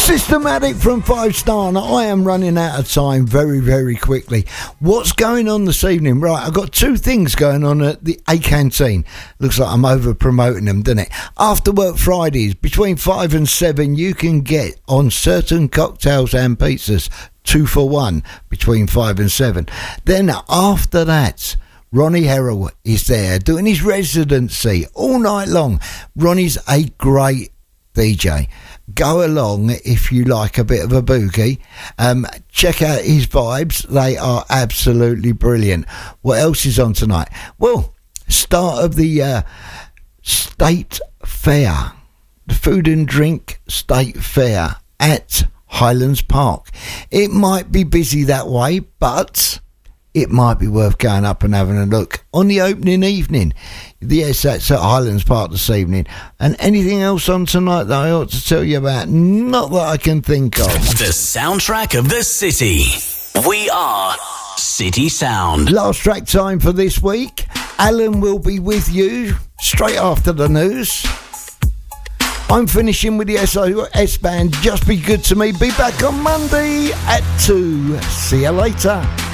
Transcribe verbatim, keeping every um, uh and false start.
Systematic from Five Star, and I am running out of time very, very quickly. What's going on this evening? Right, I've got two things going on at the A Canteen. Looks like I'm over promoting them, doesn't it? After Work Fridays, between five and seven, you can get on certain cocktails and pizzas, two for one, between five and seven. Then after that, Ronnie Herald is there doing his residency all night long. Ronnie's a great D J. Go along if you like a bit of a boogie. Um, check out his vibes. They are absolutely brilliant. What else is on tonight? Well, start of the uh, State Fair. The Food and Drink State Fair at Highlands Park. It might be busy that way, but it might be worth going up and having a look on the opening evening. Yes, that's at Highlands Park this evening. And anything else on tonight that I ought to tell you about? Not that I can think of. The soundtrack of the city. We are City Sound. Last track time for this week. Alan will be with you straight after the news. I'm finishing with the S O S Band. Just be good to me. Be back on Monday at two. See you later.